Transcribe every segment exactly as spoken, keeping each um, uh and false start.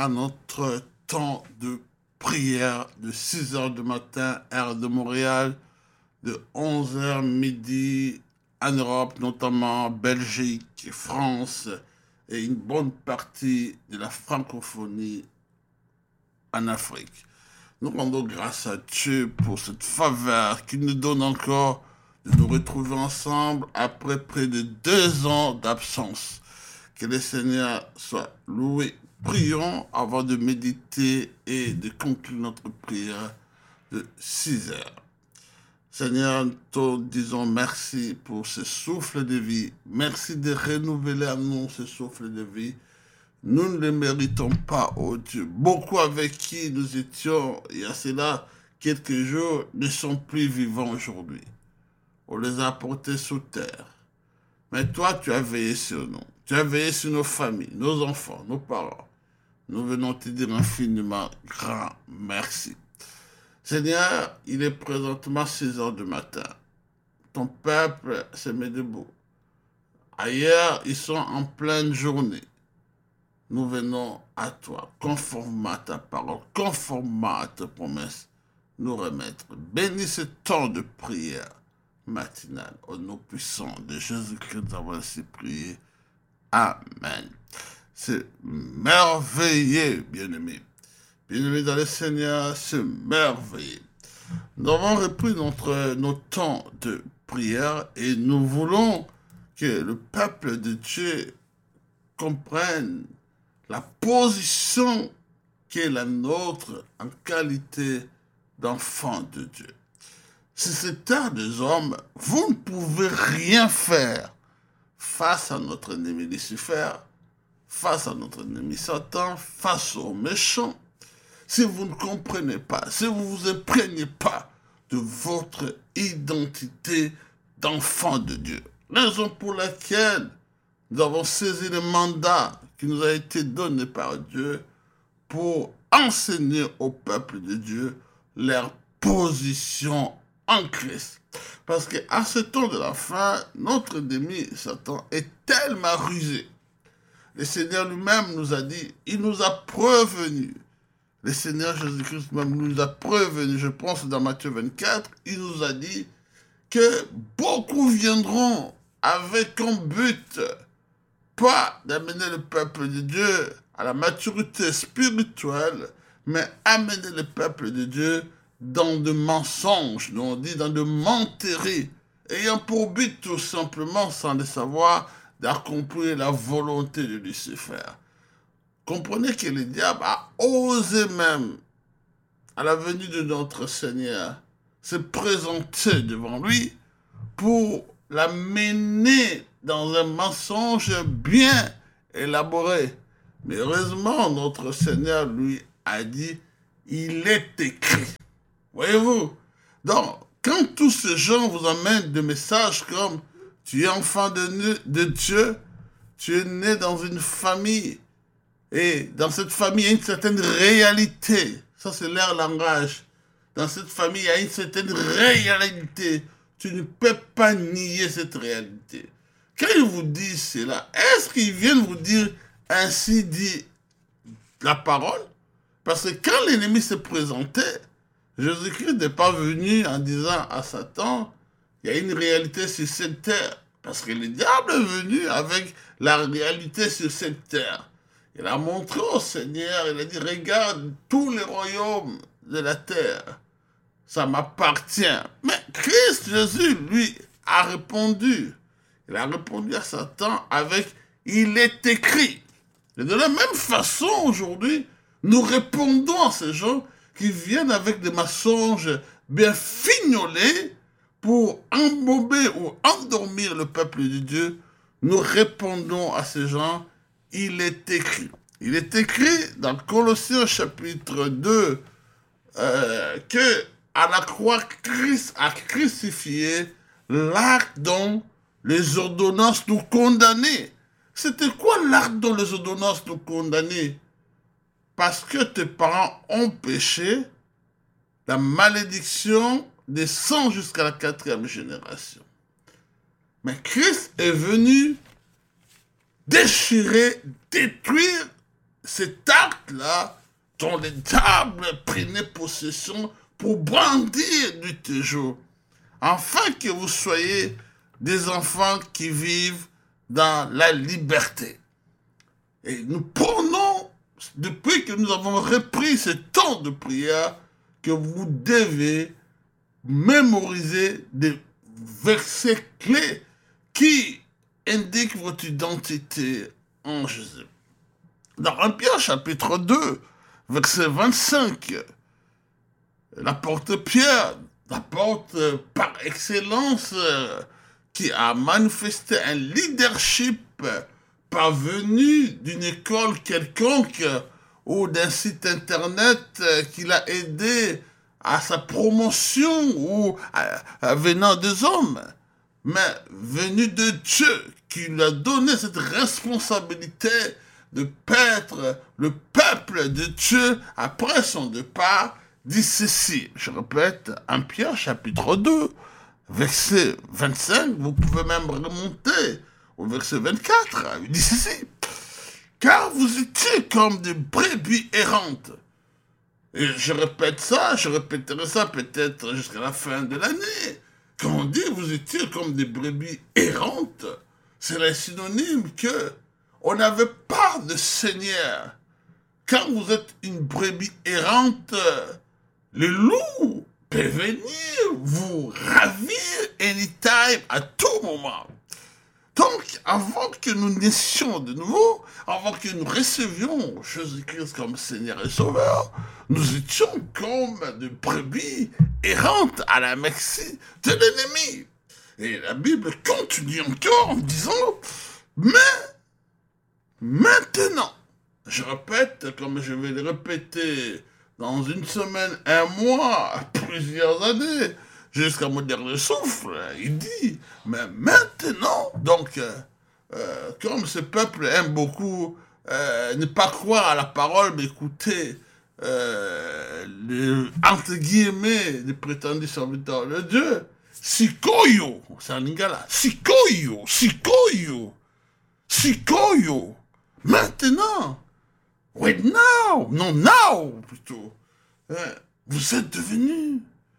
à notre temps de prière de six heures du matin, heure de Montréal, de onze heures midi en Europe, notamment Belgique, France et une bonne partie de la francophonie en Afrique. Nous rendons grâce à Dieu pour cette faveur qu'il nous donne encore de nous retrouver ensemble après près de deux ans d'absence. Que le Seigneur soit loué. Prions avant de méditer et de conclure notre prière de six heures. Seigneur, nous te disons merci pour ce souffle de vie. Merci de renouveler à nous ce souffle de vie. Nous ne le méritons pas, oh Dieu. Beaucoup avec qui nous étions il y a cela quelques jours ne sont plus vivants aujourd'hui. On les a portés sous terre. Mais toi, tu as veillé sur nous. Tu as veillé sur nos familles, nos enfants, nos parents. Nous venons te dire infiniment grand merci. Seigneur, il est présentement six heures du matin. Ton peuple se met debout. Ailleurs, ils sont en pleine journée. Nous venons à toi, conformément à ta parole, conformément à tes promesses, nous remettre. Bénis ce temps de prière matinale. Au nom puissant de Jésus-Christ, nous avons ainsi prié. Amen. C'est merveilleux, bien-aimés. Bien-aimés dans le Seigneur, c'est merveilleux. Nous avons repris notre, notre temps de prière et nous voulons que le peuple de Dieu comprenne la position qui est la nôtre en qualité d'enfant de Dieu. Si c'est terre des hommes, vous ne pouvez rien faire face à notre ennemi Lucifer, face à notre ennemi Satan, face aux méchants. Si vous ne comprenez pas, si vous ne vous imprégnez pas de votre identité d'enfant de Dieu, raison pour laquelle nous avons saisi le mandat qui nous a été donné par Dieu pour enseigner au peuple de Dieu leur position en Christ. Parce qu'à ce temps de la fin, notre ennemi Satan est tellement rusé. Le Seigneur lui-même nous a dit, il nous a prévenus. Le Seigneur Jésus-Christ même nous a prévenus. Je pense dans Matthieu vingt-quatre, il nous a dit que beaucoup viendront avec un but, pas d'amener le peuple de Dieu à la maturité spirituelle, mais amener le peuple de Dieu dans de mensonges, nous on dit dans de menteries, ayant pour but tout simplement, sans le savoir, d'accomplir la volonté de Lucifer. Comprenez que le diable a osé même, à la venue de notre Seigneur, se présenter devant lui pour l'amener dans un mensonge bien élaboré. Mais heureusement, notre Seigneur lui a dit, il est écrit. Voyez-vous? Donc, quand tous ces gens vous amènent des messages comme « Tu es enfant de, de Dieu, tu es né dans une famille, et dans cette famille, il y a une certaine réalité. » Ça, c'est leur langage. Dans cette famille, il y a une certaine réalité. Tu ne peux pas nier cette réalité. Quand ils vous disent cela, est-ce qu'ils viennent vous dire « Ainsi dit la parole » Parce que quand l'ennemi s'est présenté, Jésus-Christ n'est pas venu en disant à Satan, il y a une réalité sur cette terre. Parce que le diable est venu avec la réalité sur cette terre. Il a montré au Seigneur, il a dit, regarde tous les royaumes de la terre. Ça m'appartient. Mais Christ Jésus, lui, a répondu. Il a répondu à Satan avec, il est écrit. Et de la même façon, aujourd'hui, nous répondons à ces gens qui viennent avec des mensonges bien fignolés pour embaumer ou endormir le peuple de Dieu. Nous répondons à ces gens, il est écrit. Il est écrit dans Colossiens chapitre deux euh, que à la croix, Christ a crucifié l'acte dont les ordonnances nous condamnaient. C'était quoi l'acte dont les ordonnances nous condamnaient? Parce que tes parents ont péché, la malédiction descend jusqu'à la quatrième génération. Mais Christ est venu déchirer, détruire cet acte-là dont les diables prenaient possession pour brandir du toujours, afin que vous soyez des enfants qui vivent dans la liberté. Et nous prenons, depuis que nous avons repris ce temps de prière, que vous devez mémoriser des versets clés qui indiquent votre identité en Jésus. Dans un Pierre chapitre deux, verset vingt-cinq, l'apôtre Pierre, l'apôtre par excellence, qui a manifesté un leadership parvenu d'une école quelconque ou d'un site internet qui l'a aidé à sa promotion ou à, à venant des hommes, mais venu de Dieu qui lui a donné cette responsabilité de paître le peuple de Dieu après son départ, dit ceci. Je répète, un Pierre chapitre deux, verset vingt-cinq, vous pouvez même remonter au verset vingt-quatre, il dit ceci. Car vous étiez comme des brebis errantes. Et je répète ça, je répéterai ça peut-être jusqu'à la fin de l'année. Quand on dit vous étiez comme des brebis errantes, c'est le synonyme que on n'avait pas de Seigneur. Quand vous êtes une brebis errante, le loup peut venir vous ravir anytime, à tout moment. Donc, avant que nous naissions de nouveau, avant que nous recevions Jésus-Christ comme Seigneur et Sauveur, nous étions comme de brebis errantes à la merci de l'ennemi. Et la Bible continue encore en disant, mais maintenant, je répète, comme je vais le répéter dans une semaine, un mois, plusieurs années, jusqu'à mon dernier souffle, il dit, mais maintenant, donc, euh, euh, comme ce peuple aime beaucoup euh, ne pas croire à la parole, mais écouter, euh, les, entre guillemets, les prétendus serviteurs de Dieu, Sikoyo, c'est en lingala, Sikoyo, Sikoyo, Sikoyo, maintenant, wait now, non now, plutôt, euh, vous êtes devenus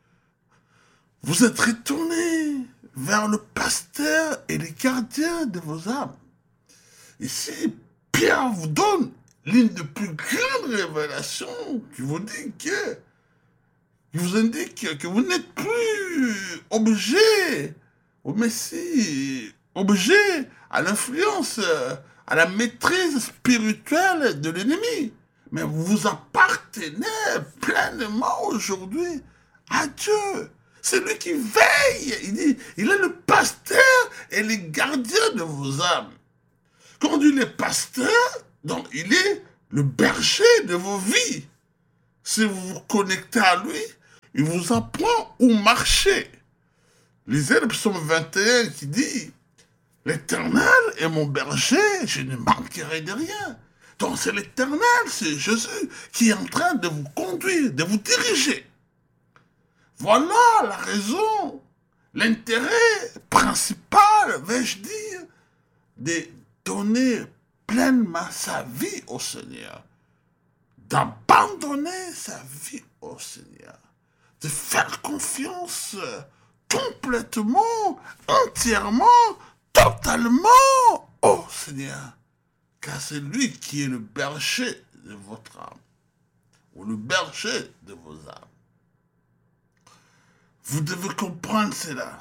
Vous êtes retournés vers le pasteur et les gardiens de vos âmes. Ici, Pierre vous donne l'une des plus grandes révélations qui vous dit que, qui vous indique que vous n'êtes plus objet au Messie, objet à l'influence, à la maîtrise spirituelle de l'ennemi. Mais vous appartenez pleinement aujourd'hui à Dieu. C'est lui qui veille. Il dit, il est le pasteur et les gardiens de vos âmes. Quand on dit le pasteur, donc il est le berger de vos vies. Si vous vous connectez à lui, il vous apprend où marcher. Lisez le psaume vingt et un qui dit, l'Éternel est mon berger, je ne manquerai de rien. Donc c'est l'Éternel, c'est Jésus qui est en train de vous conduire, de vous diriger. Voilà la raison, l'intérêt principal, vais-je dire, de donner pleinement sa vie au Seigneur, d'abandonner sa vie au Seigneur, de faire confiance complètement, entièrement, totalement au Seigneur, car c'est lui qui est le berger de votre âme, ou le berger de vos âmes. Vous devez comprendre cela.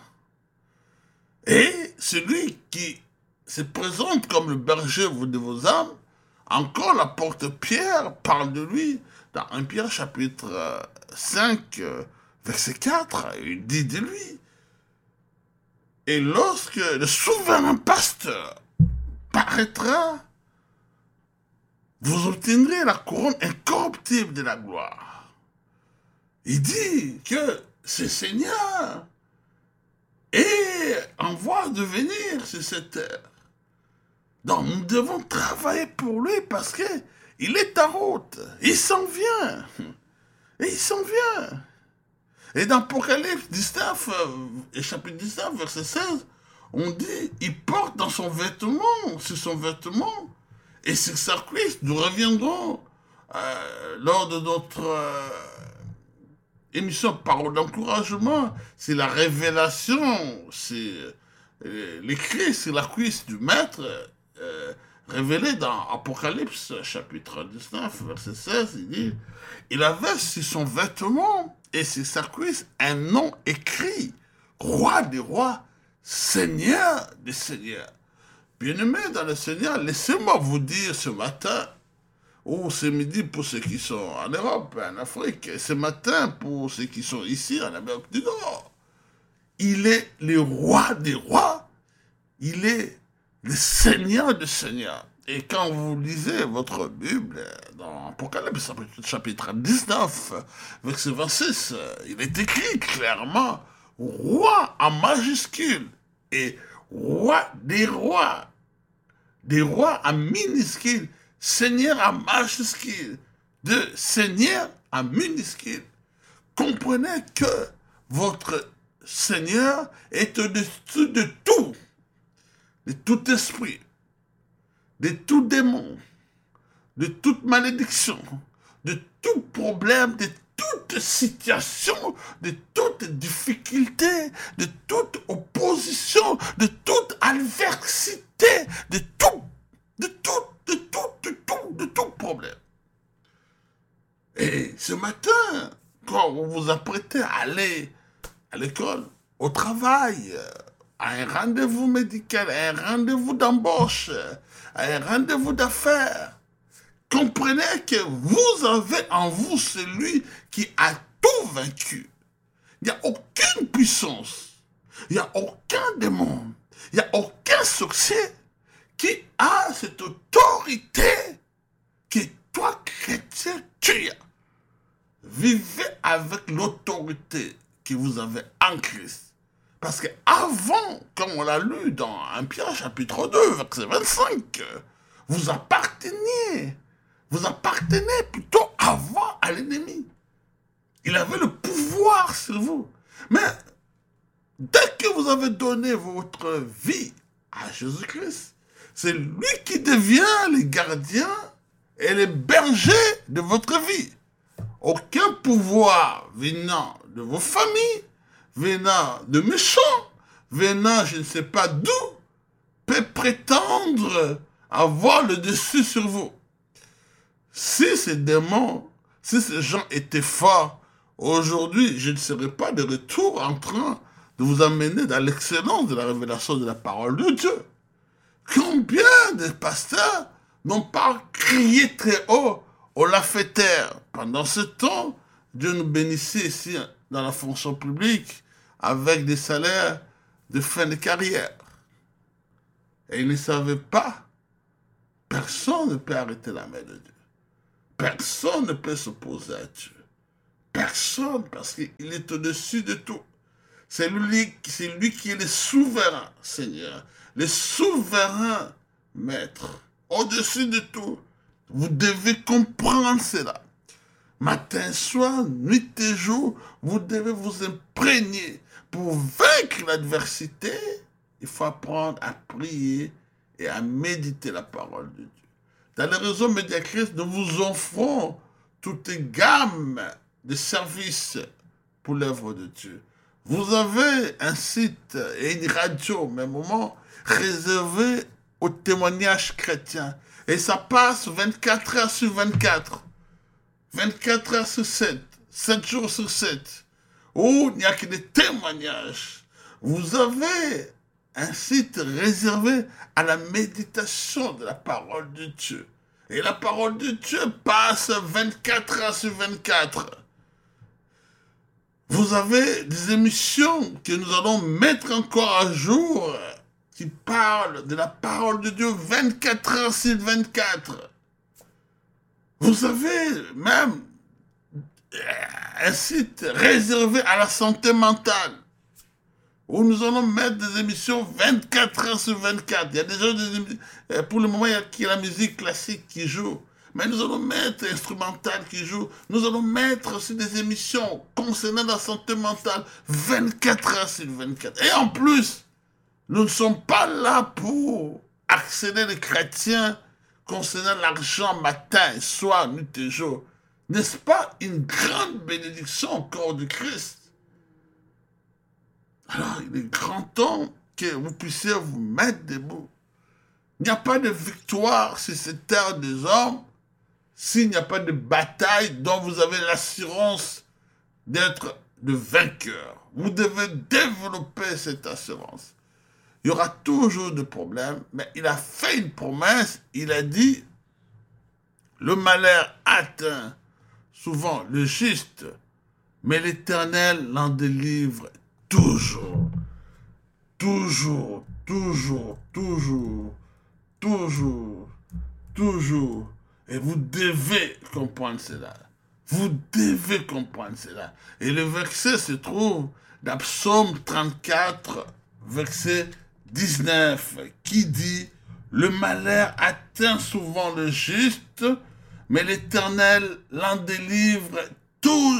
Et celui qui se présente comme le berger de vos âmes, encore l'apôtre Pierre parle de lui dans un Pierre chapitre cinq, verset quatre, il dit de lui, et lorsque le souverain pasteur paraîtra, vous obtiendrez la couronne incorruptible de la gloire. Il dit que ce Seigneur est en voie de venir sur cette terre. Donc nous devons travailler pour lui parce que il est en route. Il s'en vient. Et il s'en vient. Et dans Apocalypse dix-neuf, euh, chapitre dix-neuf, verset seize, on dit, il porte dans son vêtement, sur son vêtement, Et c'est ça, Christ, nous reviendrons euh, lors de notre euh, émission Parole d'encouragement. C'est la révélation, c'est euh, l'écrit, c'est la cuisse du maître euh, révélé dans Apocalypse chapitre dix-neuf, verset seize. Il dit, il avait sur son vêtement et sur sa cuisse un nom écrit, roi des rois, seigneur des seigneurs. Bien-aimés dans le Seigneur, laissez-moi vous dire ce matin, ou ce midi pour ceux qui sont en Europe, en Afrique, et ce matin pour ceux qui sont ici en Amérique du Nord, il est le roi des rois, il est le Seigneur des seigneurs. Et quand vous lisez votre Bible, dans Apocalypse chapitre dix-neuf, verset vingt-six, il est écrit clairement, roi en majuscule, et roi des rois, des rois en minuscule, seigneur en majuscule, de seigneur en minuscule. Comprenez que votre Seigneur est au-dessus de tout, de tout esprit, de tout démon, de toute malédiction, de tout problème, de toute situation, de toute difficulté, de toute opposition, de toute adversité, de tout, de tout, de tout, de tout, de tout problème. Et ce matin, quand vous vous apprêtez à aller à l'école, au travail, à un rendez-vous médical, à un rendez-vous d'embauche, à un rendez-vous d'affaires, comprenez que vous avez en vous celui qui a tout vaincu. Il n'y a aucune puissance, il n'y a aucun démon, il n'y a aucun succès qui a cette autorité que toi, chrétien, tu as. Vivez avec l'autorité que vous avez en Christ. Parce que avant, comme on l'a lu dans un Pierre chapitre deux, verset vingt-cinq, vous apparteniez, vous appartenez plutôt avant à l'ennemi. Il avait le pouvoir sur vous. Mais dès que vous avez donné votre vie à Jésus-Christ, c'est lui qui devient le gardien et le berger de votre vie. Aucun pouvoir venant de vos familles, venant de méchants, venant je ne sais pas d'où, peut prétendre avoir le dessus sur vous. Si ces démons, si ces gens étaient forts, aujourd'hui, je ne serais pas de retour en train de vous amener dans l'excellence de la révélation de la parole de Dieu. Combien de pasteurs n'ont pas crié très haut, on l'a fait taire. Pendant ce temps, Dieu nous bénissait ici dans la fonction publique avec des salaires de fin de carrière. Et ils ne savaient pas, personne ne peut arrêter la main de Dieu. Personne ne peut s'opposer à Dieu. Personne, parce qu'il est au-dessus de tout. C'est lui, c'est lui qui est le souverain Seigneur, le souverain Maître, au-dessus de tout. Vous devez comprendre cela. Matin, soir, nuit et jour, vous devez vous imprégner. Pour vaincre l'adversité, il faut apprendre à prier et à méditer la parole de Dieu. Dans le réseau Médiachrist, nous vous offrons toute gamme de services pour l'œuvre de Dieu. Vous avez un site et une radio, au même moment, réservé aux témoignages chrétiens. Et ça passe vingt-quatre heures sur vingt-quatre. vingt-quatre heures sur sept. sept jours sur sept. Où il n'y a que des témoignages. Vous avez un site réservé à la méditation de la parole de Dieu. Et la parole de Dieu passe vingt-quatre heures sur vingt-quatre. Vous avez des émissions que nous allons mettre encore à jour qui parlent de la parole de Dieu vingt-quatre heures sur vingt-quatre. Vous avez même un site réservé à la santé mentale où nous allons mettre des émissions vingt-quatre heures sur vingt-quatre. Il y a déjà des, pour le moment, il y a qui la musique classique qui joue. Mais nous allons mettre l'instrumental qui joue. Nous allons mettre aussi des émissions concernant la santé mentale vingt-quatre heures sur vingt-quatre. Et en plus, nous ne sommes pas là pour accéder les chrétiens concernant l'argent matin et soir, nuit et jour. N'est-ce pas une grande bénédiction au corps de Christ? Alors, il est grand temps que vous puissiez vous mettre debout. Il n'y a pas de victoire sur cette terre des hommes s'il n'y a pas de bataille dont vous avez l'assurance d'être le vainqueur. Vous devez développer cette assurance. Il y aura toujours des problèmes, mais il a fait une promesse. Il a dit, le malheur atteint souvent le juste, mais l'Éternel l'en délivre toujours. Toujours, toujours, toujours, toujours, toujours. Et vous devez comprendre cela. Vous devez comprendre cela. Et le verset se trouve dans Psaume trente-quatre, verset dix-neuf, qui dit « Le malheur atteint souvent le juste, mais l'Éternel l'en délivre toujours. »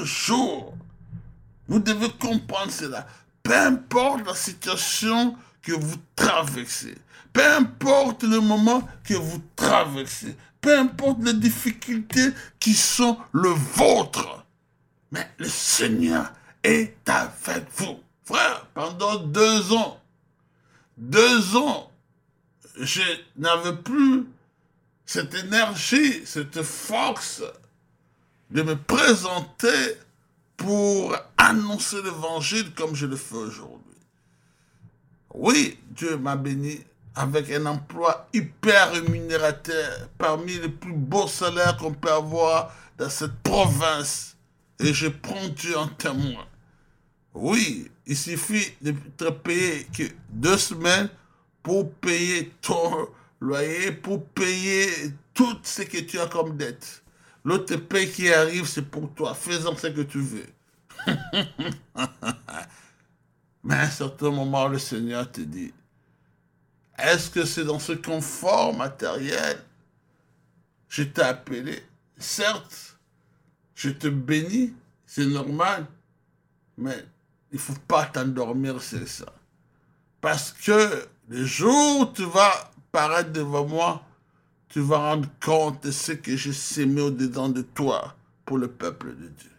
Vous devez comprendre cela. Peu importe la situation que vous traversez, peu importe le moment que vous traversez, peu importe les difficultés qui sont le vôtre, mais le Seigneur est avec vous. Frère, pendant deux ans, deux ans, je n'avais plus cette énergie, cette force de me présenter pour annoncer l'évangile comme je le fais aujourd'hui. Oui, Dieu m'a béni avec un emploi hyper rémunérateur, parmi les plus beaux salaires qu'on peut avoir dans cette province. Et je prends Dieu en témoin. Oui, il suffit de te payer que deux semaines pour payer ton loyer, pour payer tout ce que tu as comme dette. L'autre paye qui arrive, c'est pour toi. Fais-en ce que tu veux. Mais à un certain moment, le Seigneur te dit, est-ce que c'est dans ce confort matériel que je t'ai appelé? Certes, je te bénis, c'est normal, mais il ne faut pas t'endormir, c'est ça. Parce que le jour où tu vas paraître devant moi, tu vas rendre compte de ce que j'ai sémé au-dedans de toi pour le peuple de Dieu.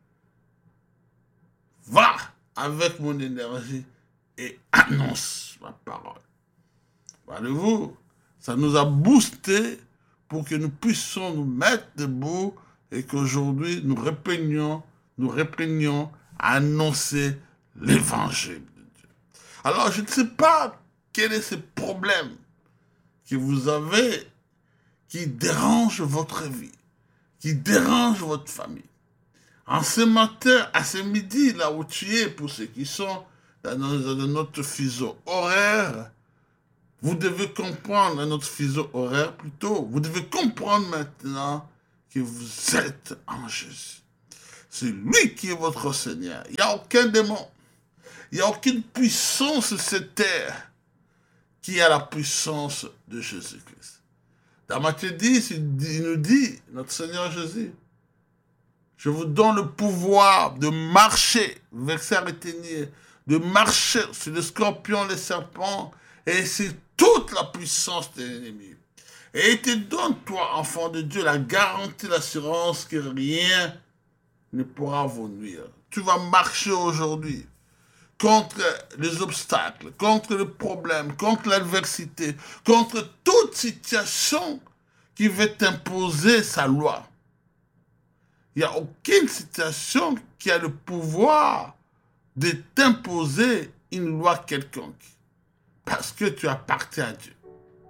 Va avec mon énergie et annonce ma parole. Voyez-vous, ça nous a boosté pour que nous puissions nous mettre debout et qu'aujourd'hui nous reprenions, nous reprenions à annoncer l'évangile de Dieu. Alors, je ne sais pas quel est ce problème que vous avez qui dérange votre vie, qui dérange votre famille. En ce matin, à ce midi, là où tu es, pour ceux qui sont dans notre fuseau horaire, vous devez comprendre, dans notre fuseau horaire plutôt, vous devez comprendre maintenant que vous êtes en Jésus. C'est lui qui est votre Seigneur. Il n'y a aucun démon, il n'y a aucune puissance sur cette terre qui a la puissance de Jésus-Christ. Dans Matthieu dix, il nous dit, notre Seigneur Jésus, je vous donne le pouvoir de marcher, verset arrêté, de marcher sur les scorpions, les serpents, et c'est toute la puissance de l'ennemi. Et il te donne, toi, enfant de Dieu, la garantie, l'assurance que rien ne pourra vous nuire. Tu vas marcher aujourd'hui contre les obstacles, contre les problèmes, contre l'adversité, contre toute situation qui veut t'imposer sa loi. Il n'y a aucune situation qui a le pouvoir de t'imposer une loi quelconque. Parce que tu appartiens à Dieu.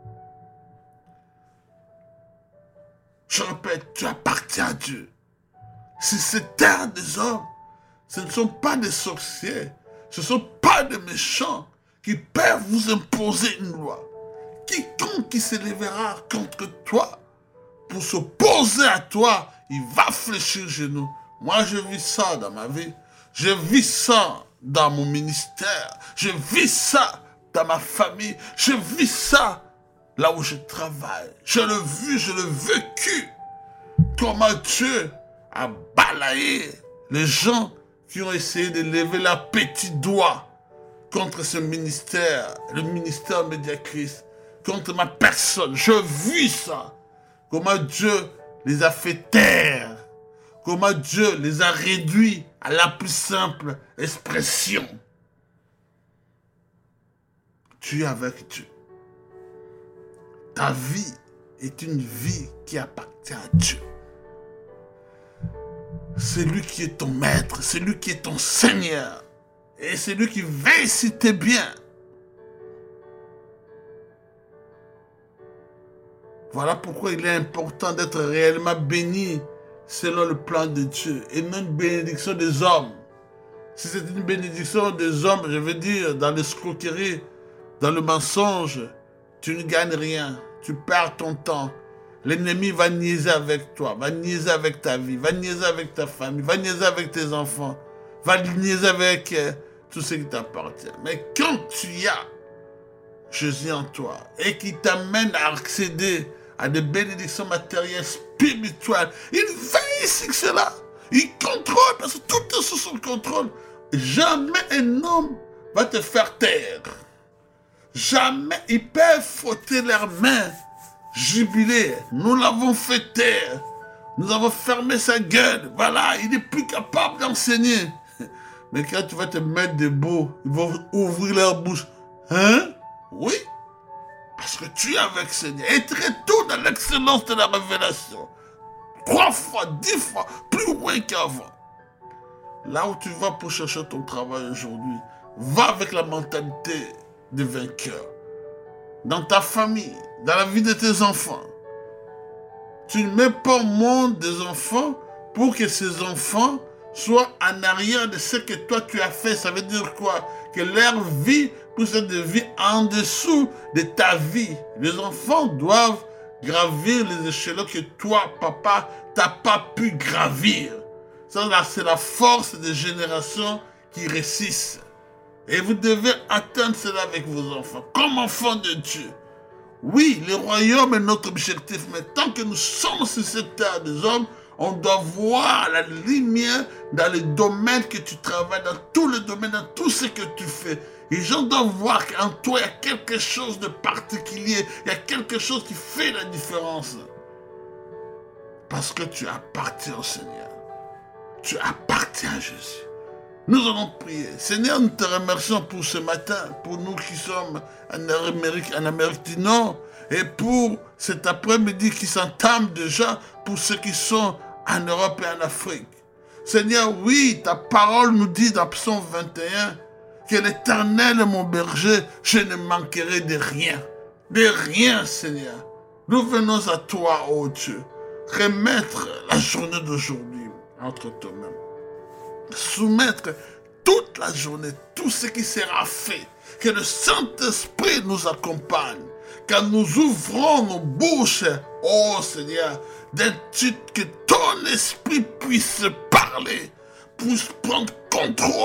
Je répète, tu appartiens à Dieu. Si cette terre des hommes, ce ne sont pas des sorciers, ce ne sont pas des méchants qui peuvent vous imposer une loi. Quiconque qui s'élèvera contre toi pour s'opposer à toi, il va fléchir genou. Moi, je vis ça dans ma vie. Je vis ça dans mon ministère. Je vis ça dans ma famille. Je vis ça là où je travaille. Je l'ai vu, je l'ai vécu. Comment Dieu a balayé les gens qui ont essayé de lever leur petit doigt contre ce ministère, le ministère Médiachrist, contre ma personne. Je vis ça. comment Dieu les a fait taire, comment Dieu les a réduits à la plus simple expression. Tu es avec Dieu. Ta vie est une vie qui appartient à Dieu. C'est lui qui est ton maître, c'est lui qui est ton Seigneur. Et c'est lui qui veille si t'es bien. Voilà pourquoi il est important d'être réellement béni selon le plan de Dieu et non une bénédiction des hommes. Si c'est une bénédiction des hommes, je veux dire, dans l'escroquerie, dans le mensonge, tu ne gagnes rien, tu perds ton temps. L'ennemi va niaiser avec toi, va niaiser avec ta vie, va niaiser avec ta famille, va niaiser avec tes enfants, va niaiser avec euh, tout ce qui t'appartient. Mais quand tu as Jésus en toi et qui t'amène à accéder à des bénédictions matérielles, spirituelles, il veille sur cela. Il contrôle, parce que tout est sous son contrôle. Jamais un homme va te faire taire. Jamais ils peuvent frotter leurs mains, jubiler. Nous l'avons fait taire. Nous avons fermé sa gueule. Voilà, il n'est plus capable d'enseigner. Mais quand tu vas te mettre debout, ils vont ouvrir leur bouche. Hein? Oui. Parce que tu es avec le Seigneur. Et très tôt dans l'excellence de la révélation. Trois fois, dix fois, plus loin qu'avant. Là où tu vas pour chercher ton travail aujourd'hui, va avec la mentalité de vainqueur. Dans ta famille, dans la vie de tes enfants. Tu ne mets pas au monde des enfants pour que ces enfants soient en arrière de ce que toi tu as fait. Ça veut dire quoi? Que leur vie puisse être de vie en dessous de ta vie. Les enfants doivent gravir les échelons que toi, papa, t'as pas pu gravir. Ça, c'est la force des générations qui réussissent. Et vous devez atteindre cela avec vos enfants, comme enfants de Dieu. Oui, le royaume est notre objectif, mais tant que nous sommes sur cette terre des hommes, on doit voir la lumière dans les domaines que tu travailles, dans tous les domaines, dans tout ce que tu fais. Les gens doivent voir qu'en toi, il y a quelque chose de particulier, il y a quelque chose qui fait la différence. Parce que tu appartiens au Seigneur. Tu appartiens à Jésus. Nous allons prier. Seigneur, nous te remercions pour ce matin, pour nous qui sommes en Amérique, en Amérique du Nord, et pour cet après-midi qui s'entame déjà, pour ceux qui sont en Europe et en Afrique. Seigneur, oui, ta parole nous dit dans Psaume vingt et un que l'Éternel est mon berger, je ne manquerai de rien. De rien, Seigneur. Nous venons à toi, ô Dieu, remettre la journée d'aujourd'hui entre toi même. Soumettre toute la journée, tout ce qui sera fait, que le Saint-Esprit nous accompagne, quand nous ouvrons nos bouches, oh Seigneur, d'un titre que ton esprit puisse parler, puisse prendre contrôle